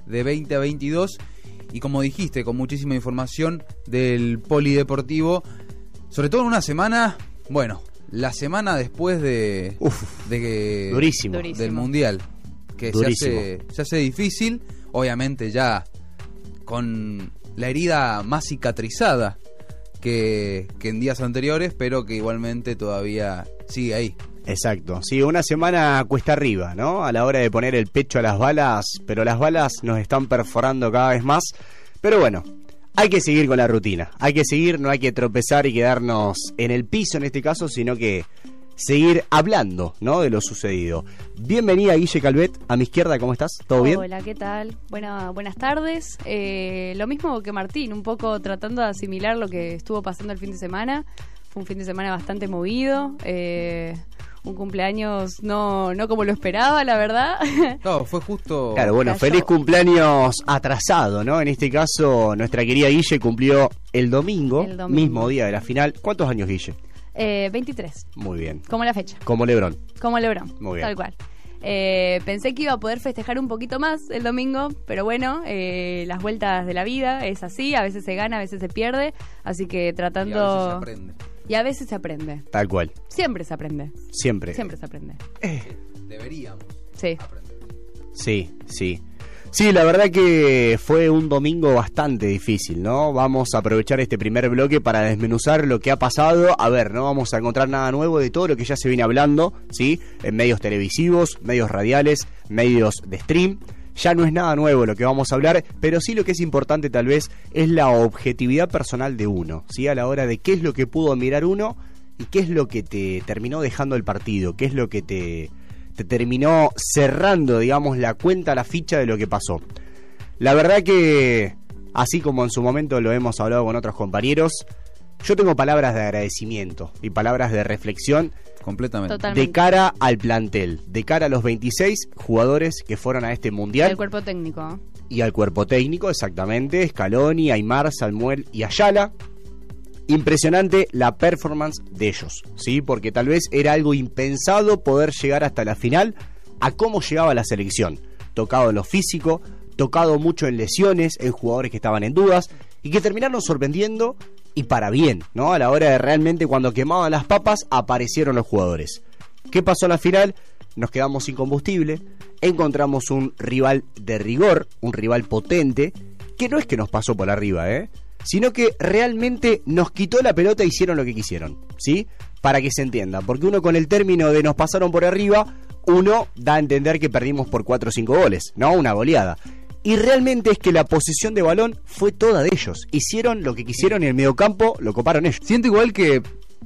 de 20 a 22. Y como dijiste, con muchísima información del polideportivo, sobre todo en una semana, bueno, la semana después de durísimo. Del Mundial, que se hace difícil, obviamente ya con la herida más cicatrizada que en días anteriores, pero que igualmente todavía sigue ahí. Exacto, sí, una semana cuesta arriba, ¿no? A la hora de poner el pecho a las balas, pero las balas nos están perforando cada vez más. Pero bueno, hay que seguir con la rutina, hay que seguir, no hay que tropezar y quedarnos en el piso en este caso, sino que seguir hablando, ¿no?, de lo sucedido. Bienvenida, Guille Calvet, a mi izquierda, ¿cómo estás? ¿Todo bien? Hola, ¿qué tal? Buenas tardes. Lo mismo que Martín, un poco tratando de asimilar lo que estuvo pasando el fin de semana. Fue un fin de semana bastante movido, un cumpleaños no como lo esperaba, la verdad. No, fue justo... Claro, bueno, feliz cumpleaños atrasado, ¿no? En este caso, nuestra querida Guille cumplió el domingo, mismo día de la final. ¿Cuántos años, Guille? 23. Muy bien. Como la fecha. Como Lebrón. Muy bien. Tal cual. Pensé que iba a poder festejar un poquito más el domingo, pero bueno, las vueltas de la vida es así, a veces se gana, a veces se pierde, así que tratando... Y a veces se aprende. Y a veces se aprende. Tal cual. Siempre se aprende. Siempre se aprende. Deberíamos aprender. Sí. Sí, la verdad que fue un domingo bastante difícil, ¿no? Vamos a aprovechar este primer bloque para desmenuzar lo que ha pasado. A ver, no vamos a encontrar nada nuevo de todo lo que ya se viene hablando, ¿sí? En medios televisivos, medios radiales, medios de stream. Ya no es nada nuevo lo que vamos a hablar, pero sí lo que es importante tal vez es la objetividad personal de uno, ¿sí? A la hora de qué es lo que pudo mirar uno y qué es lo que te terminó dejando el partido, qué es lo que te terminó cerrando, digamos, la cuenta, la ficha de lo que pasó. La verdad que, así como en su momento lo hemos hablado con otros compañeros, yo tengo palabras de agradecimiento y palabras de reflexión completamente de cara al plantel, de cara a los 26 jugadores que fueron a este mundial. El cuerpo técnico. Y al cuerpo técnico, exactamente, Scaloni, Aimar, Salmuel y Ayala. Impresionante la performance de ellos, ¿sí? Porque tal vez era algo impensado poder llegar hasta la final a cómo llegaba la selección. Tocado en lo físico, tocado mucho en lesiones, en jugadores que estaban en dudas y que terminaron sorprendiendo y para bien, ¿no? A la hora de realmente cuando quemaban las papas aparecieron los jugadores. ¿Qué pasó en la final? Nos quedamos sin combustible, encontramos un rival de rigor, un rival potente, que no es que nos pasó por arriba, sino que realmente nos quitó la pelota e hicieron lo que quisieron, ¿sí? Para que se entienda, porque uno con el término de nos pasaron por arriba, uno da a entender que perdimos por 4 o 5 goles, ¿no? Una goleada. Y realmente es que la posesión de balón fue toda de ellos. Hicieron lo que quisieron y el mediocampo lo coparon ellos. Siento igual que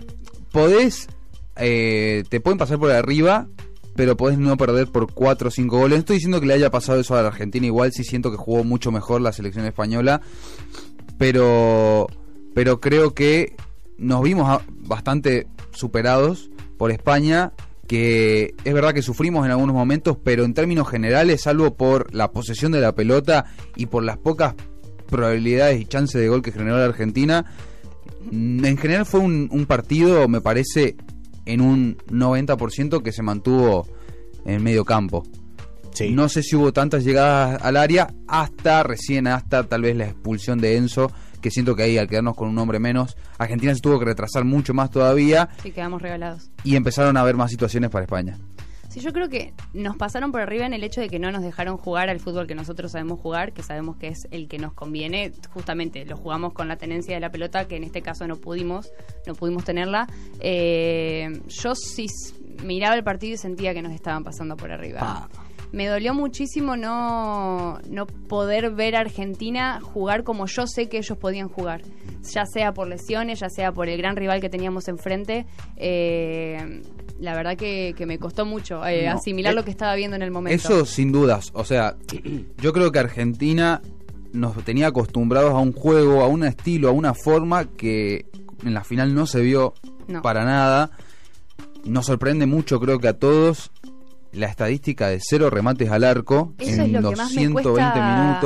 te pueden pasar por arriba, pero podés no perder por 4 o 5 goles. No estoy diciendo que le haya pasado eso a la Argentina, igual sí siento que jugó mucho mejor la selección española. Pero creo que nos vimos bastante superados por España, que es verdad que sufrimos en algunos momentos, pero en términos generales, salvo por la posesión de la pelota y por las pocas probabilidades y chances de gol que generó la Argentina, en general fue un partido, me parece, en un 90% que se mantuvo en medio campo. Sí. No sé si hubo tantas llegadas al área hasta tal vez la expulsión de Enzo, que siento que ahí al quedarnos con un hombre menos, Argentina se tuvo que retrasar mucho más todavía. Sí, quedamos regalados. Y empezaron a haber más situaciones para España. Sí, yo creo que nos pasaron por arriba en el hecho de que no nos dejaron jugar al fútbol que nosotros sabemos jugar, que sabemos que es el que nos conviene. Justamente lo jugamos con la tenencia de la pelota, que en este caso no pudimos tenerla. Yo sí miraba el partido y sentía que nos estaban pasando por arriba. Me dolió muchísimo no poder ver a Argentina jugar como yo sé que ellos podían jugar, ya sea por lesiones, ya sea por el gran rival que teníamos enfrente. La verdad que me costó mucho asimilar lo que estaba viendo en el momento. Eso sin dudas, o sea, yo creo que Argentina nos tenía acostumbrados a un juego, a un estilo, a una forma que en la final no se vio para nada. Nos sorprende mucho, creo que a todos, la estadística de 0 remates al arco eso en es lo 220 minutos.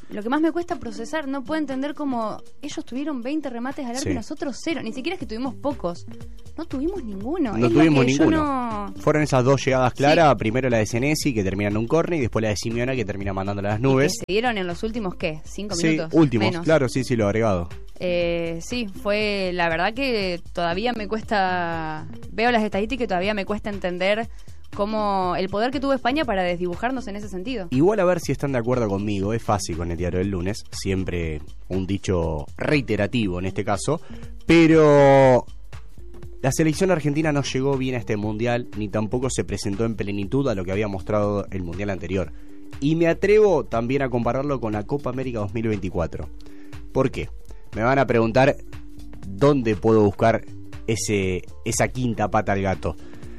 lo que más me cuesta procesar, no puedo entender cómo ellos tuvieron 20 remates al arco Sí. y nosotros 0. Ni siquiera es que tuvimos pocos. No tuvimos ninguno. No Es lo tuvimos que yo ninguno. no- Fueron esas dos llegadas claras, primero la de Senesi, que termina en un córner, y después la de Simeona, que termina mandándola a las Que nubes. se dieron en los últimos, ¿qué? 5 Sí, minutos. últimos, menos. claro, sí, lo agregado. Sí, fue la verdad que todavía me cuesta, veo las estadísticas y todavía me cuesta entender cómo el poder que tuvo España para desdibujarnos en ese sentido. Igual a ver si están de acuerdo conmigo, es fácil con el diario del lunes, siempre un dicho reiterativo en este caso, pero la selección argentina no llegó bien a este mundial, ni tampoco se presentó en plenitud a lo que había mostrado el mundial anterior. Y me atrevo también a compararlo con la Copa América 2024. ¿Por qué? Me van a preguntar dónde puedo buscar esa quinta pata al gato.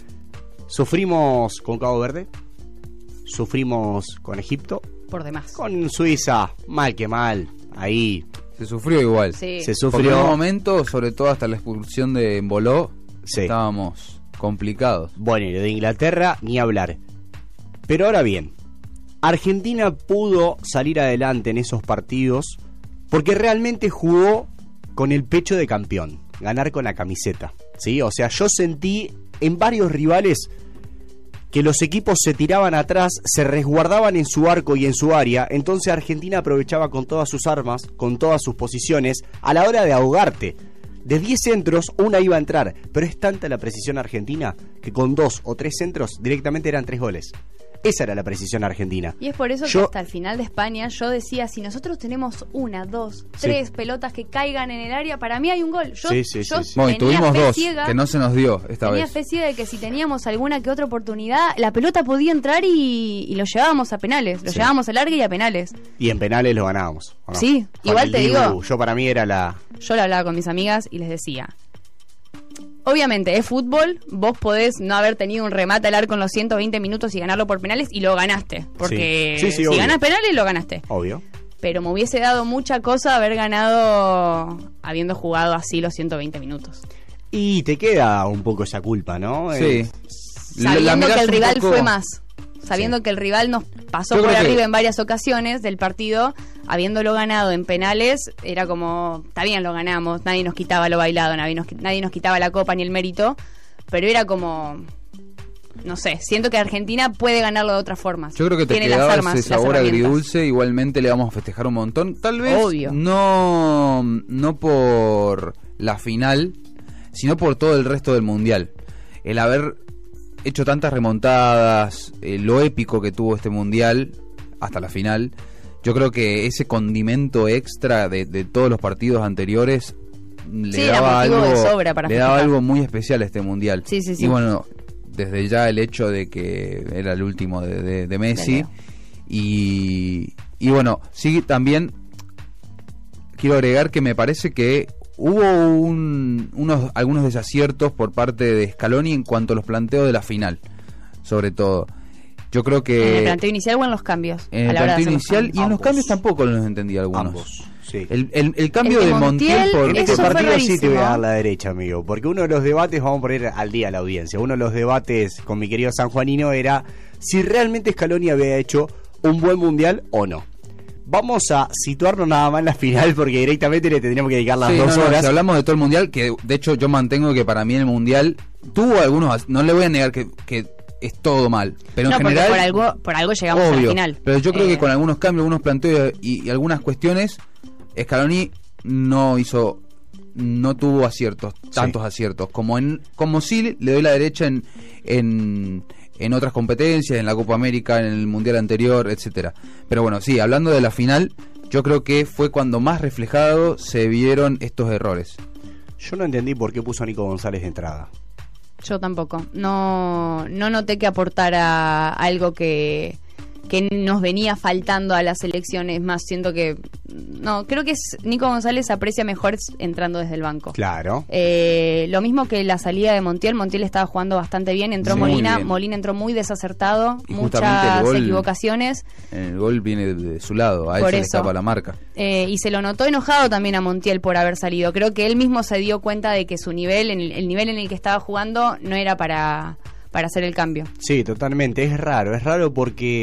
Sufrimos con Cabo Verde, sufrimos con Egipto, Por demás. con Suiza, mal que mal, ahí Se sufrió igual. Sí. se Porque en un sufrió. momento, sobre todo hasta la expulsión de Emboló, Sí. estábamos complicados. Bueno, y lo de Inglaterra, ni hablar. Pero ahora bien, Argentina pudo salir adelante en esos partidos porque realmente jugó con el pecho de campeón, ganar con la camiseta, ¿sí? O sea, yo sentí en varios rivales que los equipos se tiraban atrás, se resguardaban en su arco y en su área, entonces Argentina aprovechaba con todas sus armas, con todas sus posiciones, a la hora de ahogarte. De 10 centros, una iba a entrar, pero es tanta la precisión argentina que con 2 o 3 centros directamente eran 3 goles. Esa era la precisión argentina. Y es por eso Yo- que hasta el final de España yo decía, si nosotros tenemos 1, 2, 3 pelotas que caigan en el área, para mí hay un gol. Yo, Sí, sí, yo sí. Bueno, y tenía tuvimos fe dos, ciega, que no se nos dio esta tenía vez. fe ciega de que si teníamos alguna que otra oportunidad, la pelota podía entrar y lo llevábamos a penales, lo Sí. llevábamos a larga y a penales. Y en penales lo ganábamos. ¿o no? Sí, Con igual el te Dibu, digo- yo para mí era la... Yo lo hablaba con mis amigas y les decía, obviamente es fútbol, vos podés no haber tenido un remate al arco en los 120 minutos y ganarlo por penales y lo ganaste, porque Sí, sí, si obvio. ganas penales lo ganaste. Obvio. Pero me hubiese dado mucha cosa haber ganado habiendo jugado así los 120 minutos. Y te queda un poco esa culpa, ¿no? Sí. Sabiendo mirás que el un rival poco- fue más. Sabiendo que el rival nos pasó Yo por creo que- arriba en varias ocasiones del partido, habiéndolo ganado en penales, era como, está bien, lo ganamos, nadie nos quitaba lo bailado, nadie nos quitaba la copa ni el mérito, pero era como, no sé, siento que Argentina puede ganarlo de otras formas. Yo creo que te Tiene las quedaba armas, ese las sabor herramientas. agridulce, igualmente le vamos a festejar un montón. Tal vez Obvio. no por la final, sino por todo el resto del mundial. El haber hecho tantas remontadas, lo épico que tuvo este mundial hasta la final, yo creo que ese condimento extra de todos los partidos anteriores le Sí, era daba motivo de algo, sobra para le daba festejar. algo muy especial a este mundial. Sí, sí, sí. Y bueno, desde ya el hecho de que era el último de Messi. Leo. Y bueno, sí, también quiero agregar que me parece que hubo algunos desaciertos por parte de Scaloni en cuanto a los planteos de la final, sobre todo. Yo creo que ¿En el planteo inicial o en los cambios? en A el la hora de planteo hacer los inicial y cambios. en los Ambos. cambios tampoco los entendí algunos. Ambos, sí. El cambio El de de Montiel Montiel, por En eso este fue partido sí te rarísimo. voy a dar la derecha, amigo. Porque uno de los debates, vamos a poner al día a la audiencia, uno de los debates con mi querido sanjuanino era si realmente Scaloni había hecho un buen mundial o no. Vamos a situarnos nada más en la final porque directamente le tendríamos que dedicar las Sí, 2 no, horas. si hablamos de todo el mundial, que de hecho yo mantengo que para mí el mundial tuvo algunos, no le voy a negar que es todo mal, pero No, en porque general por algo llegamos a la obvio, final. pero yo creo que con algunos cambios, algunos planteos y algunas cuestiones, Scaloni no tuvo aciertos, tantos aciertos, como sí le doy la derecha en otras competencias, en la Copa América, en el Mundial anterior, etcétera. Pero bueno, sí, hablando de la final, yo creo que fue cuando más reflejado se vieron estos errores. Yo no entendí por qué puso a Nico González de entrada. Yo tampoco. No noté que aportara algo que nos venía faltando a las elecciones. Más siento que... No, creo que Nico González aprecia mejor entrando desde el banco. Claro. Lo mismo que la salida de Montiel. Montiel estaba jugando bastante bien. Entró Sí, muy Molina. bien. Molina entró muy desacertado. Y justamente Muchas el gol- equivocaciones. El gol viene de su lado, a él Por se le eso. escapa la marca. Y se lo notó enojado también a Montiel por haber salido. Creo que él mismo se dio cuenta de que su nivel, el nivel en el que estaba jugando, no era para hacer el cambio. Sí, totalmente. Es raro porque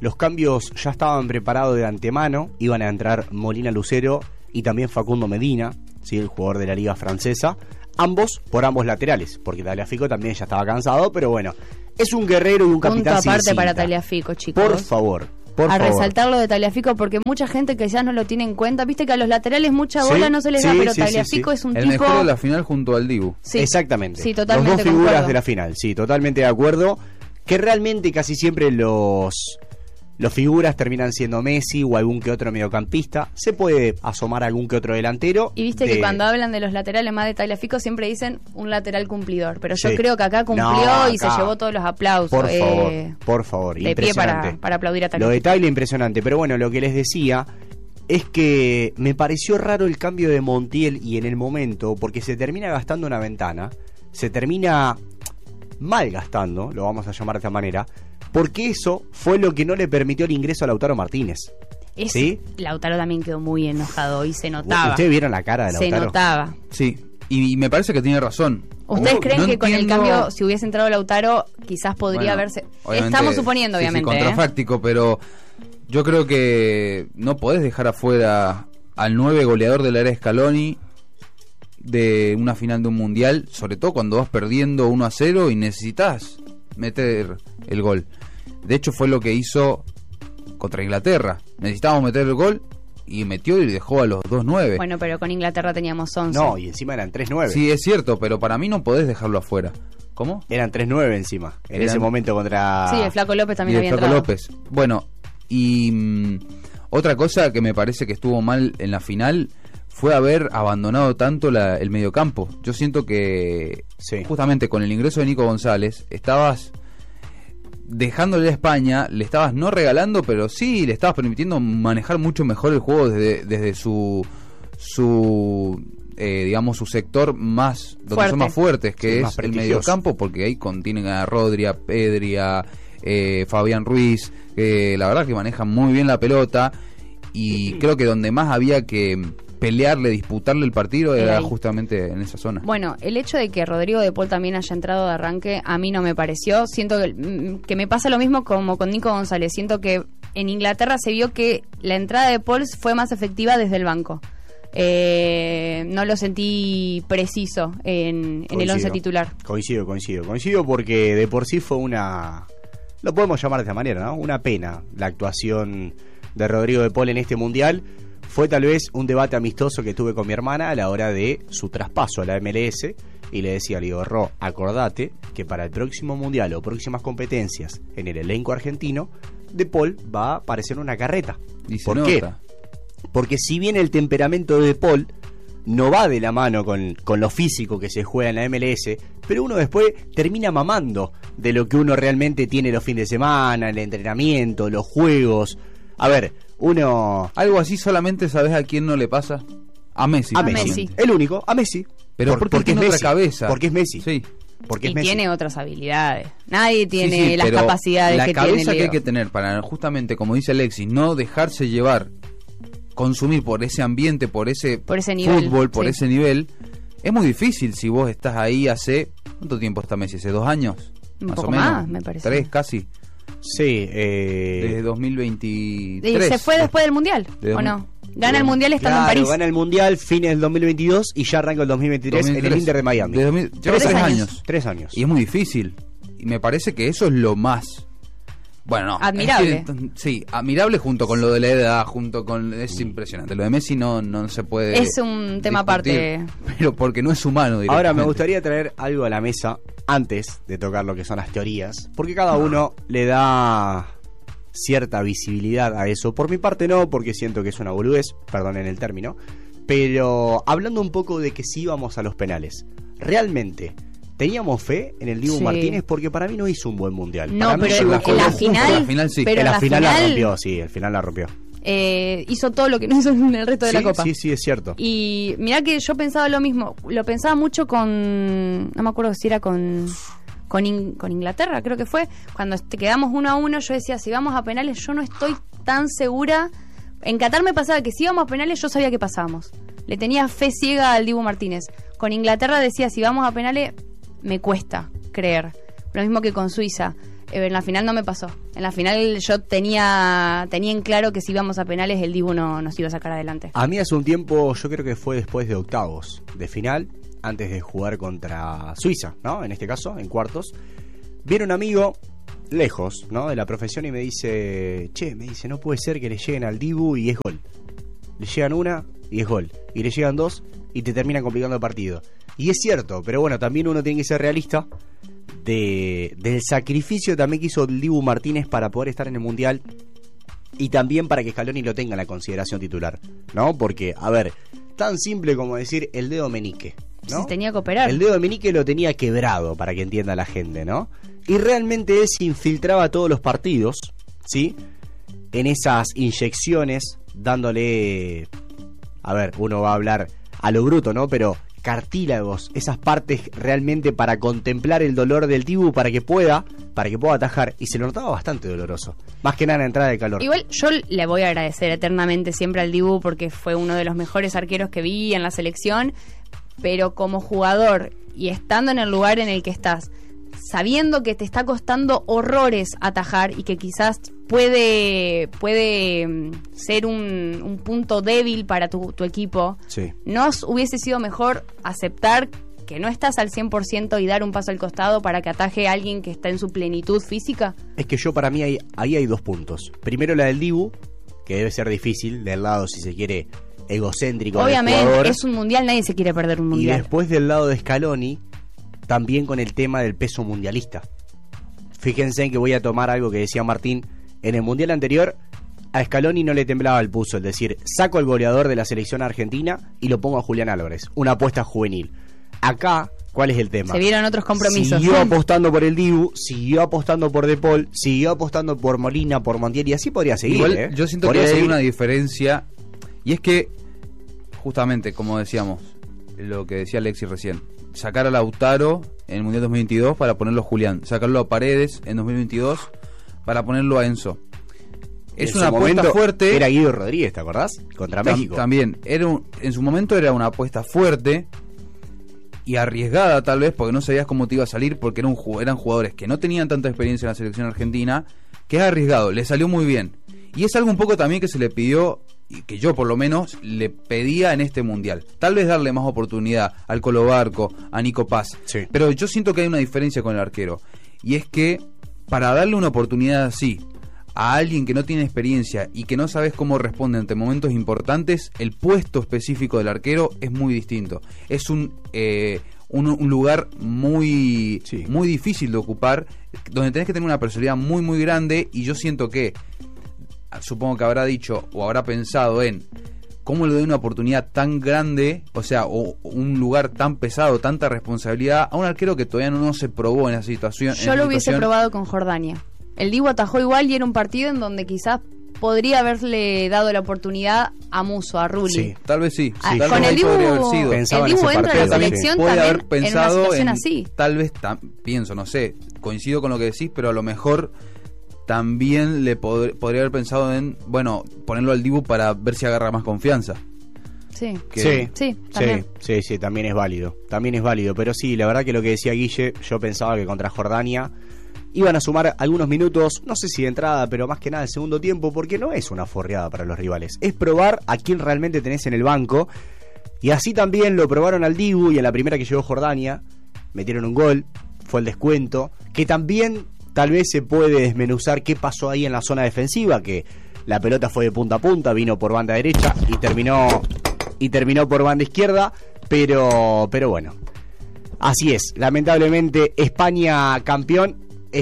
los cambios ya estaban preparados de antemano. Iban a entrar Molina Lucero y también Facundo Medina, ¿sí? El jugador de la liga francesa. Ambos por ambos laterales, porque Tagliafico también ya estaba cansado, pero bueno, es un guerrero y un capitán. Punto aparte sin para cinta. Tagliafico, chicos. Por favor. Por a favor. resaltar lo de Tagliafico, porque mucha gente que ya no lo tiene en cuenta, viste que a los laterales mucha Sí, bola no se les da, sí, pero sí, Tagliafico sí. es un El tipo... mejor de la final junto al Dibu. Sí. Exactamente. Sí, totalmente. Los dos figuras concuerdo. de la final, sí, totalmente de acuerdo. Que realmente casi siempre los figuras terminan siendo Messi o algún que otro mediocampista. Se puede asomar algún que otro delantero. Y viste que cuando hablan de los laterales más de Tagliafico siempre dicen un lateral cumplidor, pero yo Sí. creo que acá cumplió No, y se acá. llevó todos los aplausos. Por favor, de pie impresionante. para aplaudir a Lo Tagliafico. de Tagle impresionante, pero bueno, lo que les decía es que me pareció raro el cambio de Montiel y en el momento, porque se termina gastando una ventana, se termina mal gastando, lo vamos a llamar de esta manera, porque eso fue lo que no le permitió el ingreso a Lautaro Martínez. ¿Sí? Lautaro también quedó muy enojado y se notaba. ¿Ustedes vieron la cara de Se Lautaro? notaba. Sí, y me parece que tiene razón. ¿Ustedes creen No que con el entiendo- cambio, si hubiese entrado Lautaro, quizás podría Bueno, haberse... obviamente, Estamos suponiendo, sí, obviamente. Sí, contrafáctico, pero yo creo que no podés dejar afuera al 9 goleador del área Scaloni de una final de un mundial, sobre todo cuando vas perdiendo 1-0 y necesitas meter el gol. De hecho fue lo que hizo contra Inglaterra. Necesitábamos meter el gol y metió y dejó a los 2-9. Bueno, pero con Inglaterra teníamos 11. No, y encima eran 3-9. Sí, es cierto, pero para mí no podés dejarlo afuera. ¿Cómo? Eran 3-9 encima, en Eran- ese momento contra... Sí, el Flaco López Y también el había Flaco entrado. López. Bueno, y otra cosa que me parece que estuvo mal en la final fue haber abandonado tanto el mediocampo. Yo siento que Sí. justamente con el ingreso de Nico González estabas dejándole a España, le estabas no regalando, pero sí le estabas permitiendo manejar mucho mejor el juego desde su digamos su sector más donde Fuerte. son más fuertes, que Sí, es más el prestigioso. mediocampo, porque ahí contienen a Rodri, a Pedri, a Fabián Ruiz, que la verdad que manejan muy bien la pelota, y creo que donde más había que pelearle, disputarle el partido Era era ahí. justamente en esa zona. Bueno, el hecho de que Rodrigo de Paul también haya entrado de arranque, a mí no me pareció. Siento que me pasa lo mismo como con Nico González. Siento que en Inglaterra se vio que la entrada de Paul fue más efectiva desde el banco. No lo sentí preciso en el 11 titular. Coincido porque de por sí fue una... Lo podemos llamar de esta manera, ¿no? Una pena la actuación de Rodrigo de Paul en este Mundial. Fue tal vez un debate amistoso que tuve con mi hermana a la hora de su traspaso a la MLS y le decía, le digo, Ro, acordate que para el próximo Mundial o próximas competencias en el elenco argentino, De Paul va a parecer una carreta. Y se ¿Por nota. qué? Porque si bien el temperamento de De Paul no va de la mano con lo físico que se juega en la MLS, pero uno después termina mamando de lo que uno realmente tiene los fines de semana, el entrenamiento, los juegos. A ver, uno... Algo así solamente sabes a quién no le pasa. A Messi. A A Messi. Messi. El único, a Messi. Pero porque es tiene otra Messi. cabeza. Porque es Messi. Sí. Porque Y es Messi. tiene otras habilidades. Nadie tiene Sí, sí, las pero capacidades la que tiene cabeza que Leo. hay que tener para justamente, como dice Alexis, no dejarse llevar, consumir por ese ambiente, por ese nivel, fútbol, por sí. ese nivel, es muy difícil si vos estás ahí hace... ¿Cuánto tiempo está Messi? ¿Hace 2 años? Un más poco o menos. más, me parece. 3 casi. Sí, Desde 2023. ¿Se fue después del Mundial De o dos- no? Gana el de- Mundial estando claro, en París. gana el Mundial fines del 2022 y ya arranca el 2023 en el 2023. Inter de Miami. De 2000 lleva 3 3 años. años. 3 años. Y es muy difícil. Y me parece que eso es lo más... Bueno, no. Admirable. Es que, sí, admirable junto con lo de la edad, junto con... Es impresionante. Lo de Messi no se puede... Es un tema discutir, aparte. Pero porque no es humano Ahora me directamente. gustaría traer algo a la mesa antes de tocar lo que son las teorías, porque cada uno le da cierta visibilidad a eso. Por mi parte no, porque siento que es una boludez, perdonen el término, pero hablando un poco de que sí íbamos a los penales, realmente teníamos fe en el Dibu Sí. Martínez, porque para mí no hizo un buen mundial. No, Para mí pero llegó en con la lo justo. final, La final sí. pero En la final la final, rompió, sí, el final la rompió. hizo todo lo que no hizo en el resto de Sí, la Copa. sí, sí, es cierto. Y mirá que yo pensaba lo mismo. Lo pensaba mucho con... No me acuerdo si era con Inglaterra, creo que fue. Cuando te quedamos 1-1, yo decía, si vamos a penales, yo no estoy tan segura. En Qatar me pasaba que si íbamos a penales, yo sabía que pasábamos. Le tenía fe ciega al Dibu Martínez. Con Inglaterra decía, si vamos a penales, me cuesta creer. Lo mismo que con Suiza. En la final no me pasó. En la final yo tenía en claro que si íbamos a penales el Dibu no nos iba a sacar adelante. A mí hace un tiempo, yo creo que fue después de octavos de final, antes de jugar contra Suiza, ¿no? En este caso, en cuartos, viene un amigo lejos, ¿no? De la profesión y me dice, no puede ser que le lleguen al Dibu y es gol. Le llegan una y es gol. Y le llegan dos y te terminan complicando el partido. Y es cierto, pero bueno, también uno tiene que ser realista del sacrificio también que hizo el Dibu Martínez para poder estar en el Mundial y también para que Scaloni lo tenga en la consideración titular, ¿no? Porque, a ver, tan simple como decir el dedo meñique, ¿no? Se tenía que operar. El dedo meñique lo tenía quebrado, para que entienda la gente, ¿no? Y realmente él se infiltraba todos los partidos, ¿sí? En esas inyecciones, dándole, a ver, uno va a hablar a lo bruto, ¿no? Pero cartílagos, esas partes realmente para contemplar el dolor del Dibu para que pueda atajar, y se lo notaba bastante doloroso, más que nada en la entrada de calor. Igual yo le voy a agradecer eternamente siempre al Dibu porque fue uno de los mejores arqueros que vi en la selección, pero como jugador y estando en el lugar en el que estás, sabiendo que te está costando horrores atajar y que quizás puede ser un punto débil para tu equipo, sí. ¿no hubiese sido mejor aceptar que no estás al 100% y dar un paso al costado para que ataje a alguien que está en su plenitud física? Es que para mí ahí hay dos puntos. Primero la del Dibu, que debe ser difícil, del lado, si se quiere, egocéntrico. Obviamente, es un mundial, nadie se quiere perder un mundial. Y después del lado de Scaloni, también con el tema del peso mundialista. Fíjense en que voy a tomar algo que decía Martín. En el mundial anterior, a Scaloni no le temblaba el pulso, es decir, saco al goleador de la selección argentina y lo pongo a Julián Álvarez, una apuesta juvenil. Acá, ¿cuál es el tema? Se vieron otros compromisos. Siguió apostando por el Dibu, siguió apostando por De Paul, siguió apostando por Molina, por Montiel, y así podría seguir. Igual, yo siento que hay una diferencia, y es que, justamente, como decíamos, lo que decía Alexis recién, sacar a Lautaro en el Mundial 2022 para ponerlo a Julián, sacarlo a Paredes en 2022 para ponerlo a Enzo. Es una apuesta fuerte. Era Guido Rodríguez, ¿te acordás? Contra México. También, en su momento era una apuesta fuerte y arriesgada tal vez, porque no sabías cómo te iba a salir, porque eran jugadores que no tenían tanta experiencia en la selección argentina, que es arriesgado, le salió muy bien. Y es algo un poco también que se le pidió, y que yo por lo menos le pedía en este mundial. Tal vez darle más oportunidad al Colo Barco, a Nico Paz. Sí. Pero yo siento que hay una diferencia con el arquero. Y es que para darle una oportunidad así a alguien que no tiene experiencia y que no sabes cómo responde ante momentos importantes, el puesto específico del arquero es muy distinto. Es un lugar muy, sí, muy difícil de ocupar, donde tenés que tener una personalidad muy muy grande, y yo siento que, supongo que habrá dicho o habrá pensado en cómo le doy una oportunidad tan grande, o sea, o un lugar tan pesado, tanta responsabilidad a un arquero que todavía no se probó en esa situación. Yo lo hubiese probado con Jordania. El Dibu atajó igual y era un partido en donde quizás podría haberle dado la oportunidad a Musso, a Rulli. Sí, tal vez sí. Tal vez con el Dibu, podría haber sido. El Dibu entra a la selección puede también haber pensado en una situación así. Tal vez, pienso, no sé, coincido con lo que decís, pero a lo mejor también le podría haber pensado en, bueno, ponerlo al Dibu para ver si agarra más confianza. Sí, también. Sí, también es válido. También es válido, pero sí, la verdad que lo que decía Guille, yo pensaba que contra Jordania iban a sumar algunos minutos, no sé si de entrada, pero más que nada el segundo tiempo, porque no es una forreada para los rivales. Es probar a quién realmente tenés en el banco. Y así también lo probaron al Dibu, y en la primera que llegó Jordania, metieron un gol, fue el descuento, que también tal vez se puede desmenuzar qué pasó ahí en la zona defensiva, que la pelota fue de punta a punta, vino por banda derecha y terminó por banda izquierda, pero bueno. Así es, lamentablemente España campeón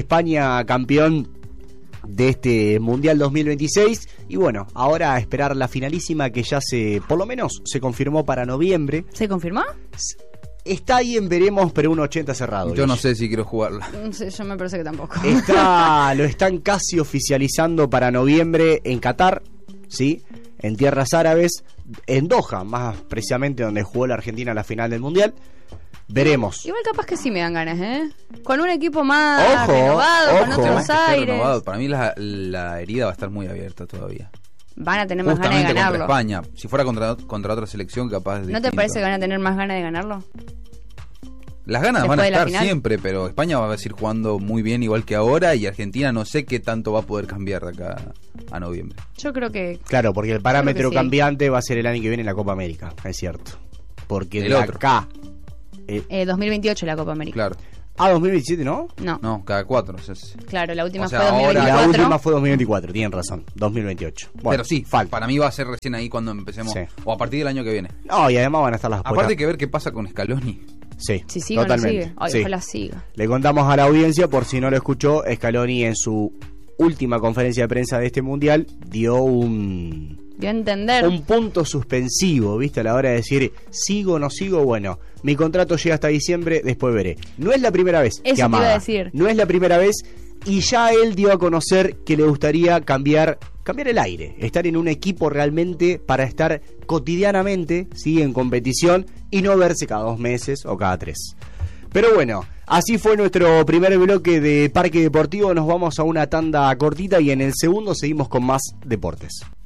de este Mundial 2026, y bueno, ahora a esperar la finalísima, que ya por lo menos se confirmó para noviembre. ¿Se confirmó? Está ahí en veremos, pero un 80 cerrado. Yo no sé si quiero jugarla. No sé, yo me parece que tampoco. Lo están casi oficializando para noviembre en Qatar, ¿sí? En tierras árabes, en Doha, más precisamente donde jugó la Argentina la final del Mundial. Veremos. Igual capaz que sí me dan ganas, ¿eh? Con un equipo más renovado, con otros aires. Renovado. Para mí la herida va a estar muy abierta todavía. Van a tener más ganas de ganarlo. Contra España. Si fuera contra otra selección, capaz de... ¿No te parece que van a tener más ganas de ganarlo? Las ganas después van a de la estar final. siempre, pero España va a seguir jugando muy bien igual que ahora y Argentina no sé qué tanto va a poder cambiar de acá a noviembre. Yo creo que Claro, porque el parámetro sí. cambiante va a ser el año que viene en la Copa América, es cierto. Porque El de otro. acá... 2028 la Copa América. Claro. 2027, ¿no? No, No, cada 4. claro, la última O sea, fue ahora- 2024. La última fue 2024, tienen razón, 2028. Bueno, pero sí, falta. para mí va a ser recién ahí cuando empecemos. Sí. O a partir del año que viene. No, y además van a estar las apuestas. Aparte hay que ver qué pasa con Scaloni. Sí, Si sigue o no totalmente. sigue. Ay, Sí. ojalá siga. Le contamos a la audiencia, por si no lo escuchó, Scaloni en su última conferencia de prensa de este mundial dio un Dio a entender. punto suspensivo, ¿viste? A la hora de decir, ¿sigo o no sigo? Bueno, mi contrato llega hasta diciembre, después veré. No es la primera vez Eso que te iba amaga. a decir. No es la primera vez y ya él dio a conocer que le gustaría cambiar el aire, estar en un equipo realmente para estar cotidianamente, ¿sí? En competición y no verse cada 2 meses o cada 3. Pero bueno, así fue nuestro primer bloque de Parque Deportivo. Nos vamos a una tanda cortita y en el segundo seguimos con más deportes.